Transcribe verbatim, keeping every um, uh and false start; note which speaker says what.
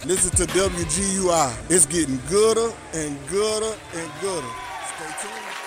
Speaker 1: Listen to W G U I. It's getting gooder and gooder and gooder. Stay tuned.